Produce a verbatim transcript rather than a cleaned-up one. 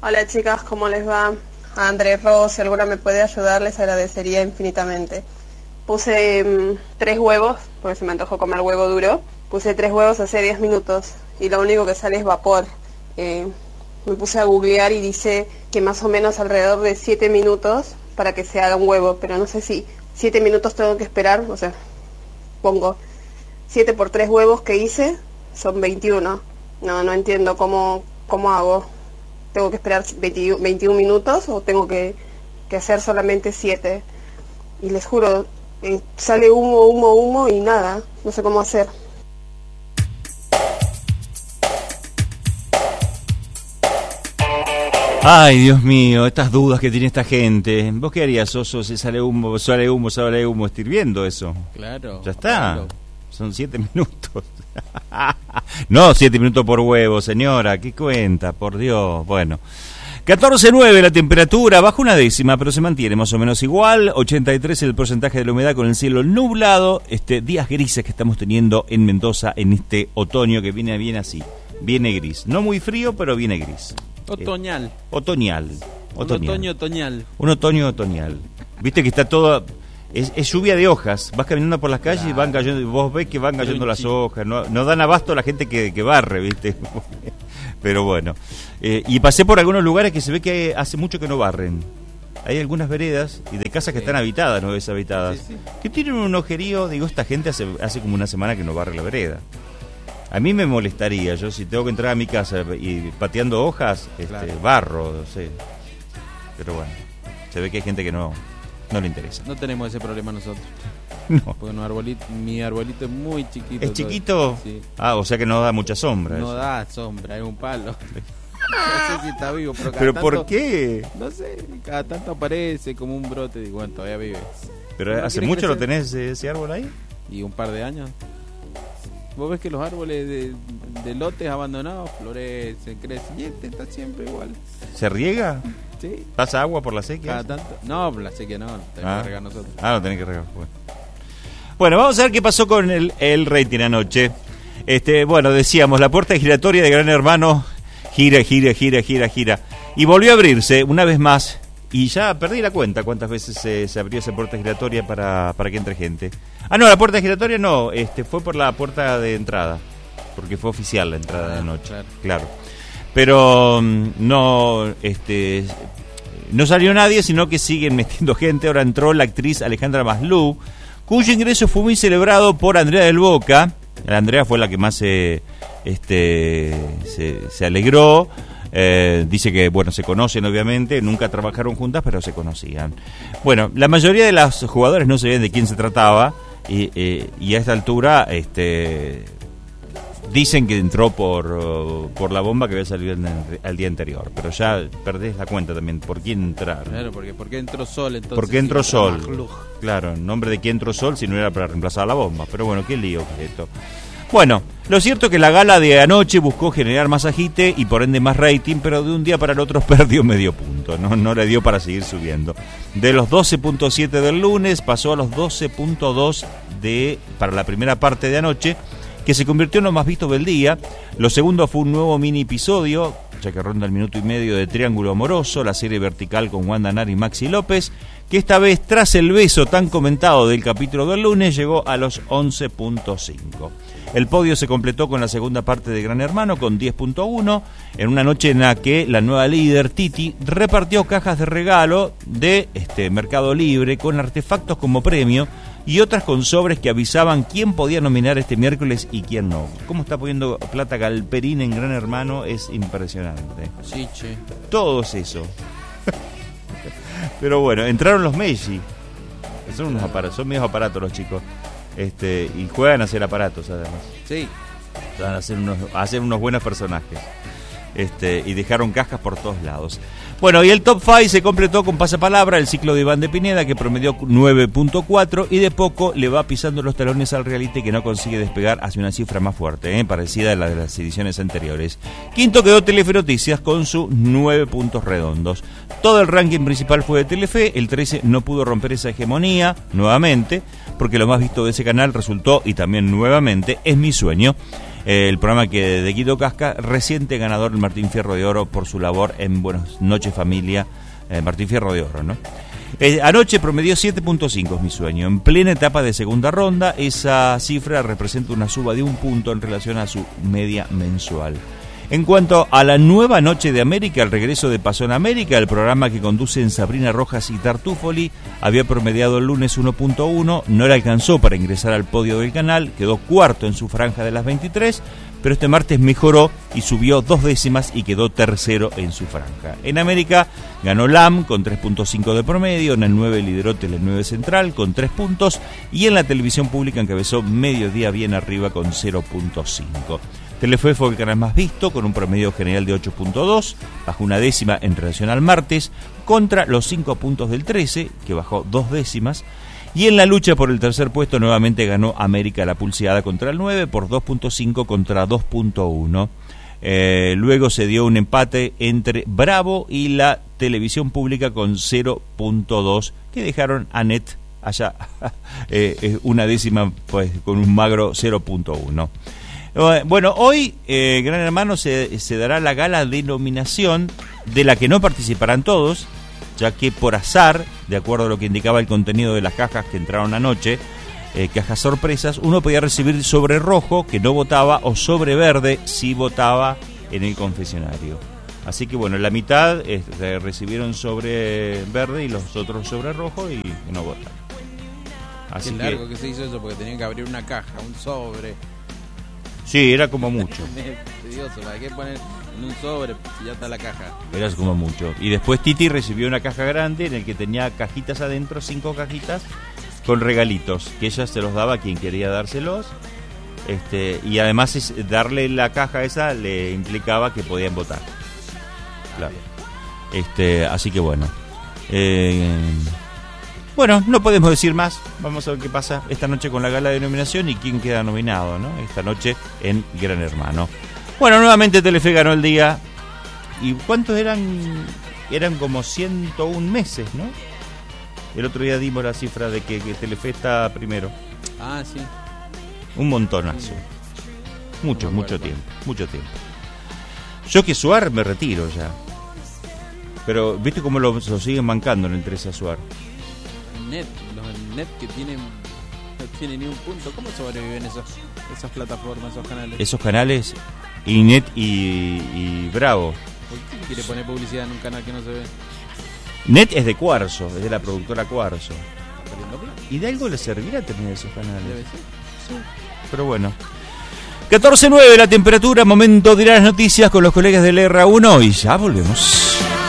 Hola chicas, ¿cómo les va? A Andrés Ross, si alguna me puede ayudar, les agradecería infinitamente. Puse mmm, tres huevos, porque se me antojó comer huevo duro. Puse tres huevos hace diez minutos y lo único que sale es vapor. Eh, me puse a googlear y dice que más o menos alrededor de siete minutos para que se haga un huevo, pero no sé si siete minutos tengo que esperar, o sea, pongo siete por tres huevos que hice, son veintiuno. No, no entiendo cómo, cómo hago. ¿Tengo que esperar veintiún minutos o tengo que, que hacer solamente siete? Y les juro, eh, sale humo, humo, humo y nada, no sé cómo hacer. Ay, Dios mío, estas dudas que tiene esta gente. ¿Vos qué harías, Oso, si sale humo, sale humo, sale humo? Estoy viendo eso. Claro. Ya está. Claro. Son siete minutos. No, siete minutos por huevo, señora. ¿Qué cuenta? Por Dios. Bueno. catorce nueve la temperatura, baja una décima, pero se mantiene más o menos igual. ochenta y tres el porcentaje de la humedad con el cielo nublado. Este, días grises que estamos teniendo en Mendoza en este otoño que viene bien así. Viene gris. No muy frío, pero viene gris. Otoñal. Eh, otoñal. otoñal. Un otoño otoñal. Un otoño otoñal. Viste que está todo... Es, es lluvia de hojas. Vas caminando por las calles claro. y van cayendo, y vos ves que van cayendo las hojas. No, no dan abasto a la gente que, que barre, ¿viste? Pero bueno. Eh, y pasé por algunos lugares que se ve que hace mucho que no barren. Hay algunas veredas y de casas que sí. están habitadas, no deshabitadas. Sí, sí. Que tienen un ojerío. Digo, esta gente hace, hace como una semana que no barre la vereda. A mí me molestaría. Yo si tengo que entrar a mi casa y pateando hojas, este, claro. barro, no sé. Pero bueno, se ve que hay gente que no... No le interesa. No tenemos ese problema nosotros. No. Porque un arbolito, mi arbolito es muy chiquito. ¿Es chiquito? Sí. Ah, o sea que no da mucha sombra. No eso. da sombra, es un palo. No sé si está vivo, pero cada ¿Pero tanto, por qué? No sé, cada tanto aparece como un brote. Digo, bueno, todavía vive. ¿Pero ¿No hace mucho crecer? Lo tenés ese, ese árbol ahí? Y un par de años. Vos ves que los árboles de, de lotes abandonados florecen, crecen. Y este está siempre igual. ¿Se riega? Sí. ¿Pasa agua por la sequía? Cada tanto. No, por la sequía no, tenemos ah. que regar nosotros. Ah, no tenés que regar. Bueno. bueno, vamos a ver qué pasó con el, el rating anoche. Este, bueno, decíamos, la puerta giratoria de Gran Hermano gira, gira, gira, gira, gira. Y volvió a abrirse una vez más. Y ya perdí la cuenta cuántas veces se, se abrió esa puerta giratoria para, para que entre gente. Ah, no, la puerta giratoria no, este fue por la puerta de entrada. Porque fue oficial la entrada ah, de anoche. Claro. claro. Pero no, este, no salió nadie, sino que siguen metiendo gente. Ahora entró la actriz Alejandra Maslú, cuyo ingreso fue muy celebrado por Andrea del Boca. La Andrea fue la que más se, este, se, se alegró. Eh, dice que, bueno, se conocen obviamente, nunca trabajaron juntas, pero se conocían. Bueno, la mayoría de los jugadores no sabían de quién se trataba y, eh, y a esta altura... este dicen que entró por, por la bomba que había salido el, el día anterior, pero ya perdés la cuenta también por quién entrar. Claro, porque ¿por qué entró Sol entonces? ¿Por qué entró si Sol? Claro, en nombre de quién entró Sol si no era para reemplazar la bomba. Pero bueno, qué lío que es esto. Bueno, lo cierto es que la gala de anoche buscó generar más agite y por ende más rating, pero de un día para el otro perdió medio punto, no, no le dio para seguir subiendo. De los doce punto siete del lunes pasó a los doce punto dos de para la primera parte de anoche, que se convirtió en lo más visto del día. Lo segundo fue un nuevo mini episodio, ya que ronda el minuto y medio de Triángulo Amoroso, la serie vertical con Wanda Nara y Maxi López, que esta vez, tras el beso tan comentado del capítulo del lunes, llegó a los once punto cinco. El podio se completó con la segunda parte de Gran Hermano, con diez punto uno, en una noche en la que la nueva líder, Titi, repartió cajas de regalo de este Mercado Libre con artefactos como premio, y otras con sobres que avisaban quién podía nominar este miércoles y quién no. Cómo está poniendo plata Galperín en Gran Hermano es impresionante. Sí, che. Todo es eso. Pero bueno, entraron los Messi. Son unos aparatos, son medios aparatos los chicos. Este, y juegan a hacer aparatos además. Sí. Van a hacer unos, a hacer unos buenos personajes. Este, y dejaron cajas por todos lados. Bueno, y el top cinco se completó con pasapalabra, el ciclo de Iván de Pineda, que promedió nueve punto cuatro y de poco le va pisando los talones al reality, que no consigue despegar hacia una cifra más fuerte, ¿eh? parecida a la de las ediciones anteriores. Quinto quedó Telefe Noticias con sus nueve puntos redondos. Todo el ranking principal fue de Telefe, el trece no pudo romper esa hegemonía nuevamente, porque lo más visto de ese canal resultó, y también nuevamente, Es Mi Sueño. eh, el programa que de Guido Casca, reciente ganador del Martín Fierro de Oro por su labor en Buenas Noches Familia, eh, Martín Fierro de Oro, ¿no? Eh, anoche promedió siete punto cinco, es mi sueño. En plena etapa de segunda ronda, esa cifra representa una suba de un punto en relación a su media mensual. En cuanto a la nueva Noche de América, el regreso de Paso en América, el programa que conducen Sabrina Rojas y Tartufoli, había promediado el lunes uno punto uno, no le alcanzó para ingresar al podio del canal, quedó cuarto en su franja de las veintitrés, pero este martes mejoró y subió dos décimas y quedó tercero en su franja. En América ganó L A M con tres punto cinco de promedio, en el nueve lideró Tele nueve Central con tres puntos y en la televisión pública encabezó Mediodía bien arriba con cero punto cinco. Telefe fue el canal más visto, con un promedio general de ocho punto dos, bajó una décima en relación al martes, contra los cinco puntos del trece, que bajó dos décimas, y en la lucha por el tercer puesto nuevamente ganó América la pulseada contra el nueve por dos punto cinco contra dos punto uno. Eh, luego se dio un empate entre Bravo y la televisión pública con cero punto dos, que dejaron a Net allá eh, una décima, pues con un magro cero punto uno. Bueno, hoy eh, Gran Hermano se, se dará la gala de nominación, de la que no participarán todos, ya que por azar, de acuerdo a lo que indicaba el contenido de las cajas que entraron anoche, eh, cajas sorpresas, uno podía recibir sobre rojo, que no votaba, o sobre verde, si votaba en el confesionario. Así que bueno, la mitad este, recibieron sobre verde y los otros sobre rojo y no votaron. Así Qué largo que, que se hizo eso, porque tenían que abrir una caja, un sobre. sí, era como mucho. Tedioso, ¿para qué poner en un sobre si ya está la caja? Era como mucho. Y después Titi recibió una caja grande en el que tenía cajitas adentro, cinco cajitas, con regalitos, que ella se los daba a quien quería dárselos. Este, y además es, darle la caja esa le implicaba que podían votar. Claro. Este, así que bueno. Eh, Bueno, no podemos decir más. Vamos a ver qué pasa esta noche con la gala de nominación y quién queda nominado, ¿no? Esta noche en Gran Hermano. Bueno, nuevamente Telefe ganó el día. ¿Y cuántos eran? Eran como ciento un meses, ¿no? El otro día dimos la cifra de que, que Telefe está primero. Ah, sí. Un montonazo. Mucho, no mucho tiempo. Mucho tiempo. Yo que Suar me retiro ya. Pero, ¿viste cómo lo, lo siguen mancando en el trece a Suar? Net, los Net que tienen no tienen ni un punto. ¿Cómo sobreviven esos, esas plataformas, esos canales? Esos canales, y Net y, y Bravo. ¿Por qué quiere poner publicidad en un canal que no se ve? Net es de Cuarzo, es de la productora Cuarzo. ¿Y de algo le servirá tener esos canales? Debe ser. Sí. Pero bueno. catorce nueve la temperatura, momento de ir a las noticias con los colegas del R uno y ya volvemos.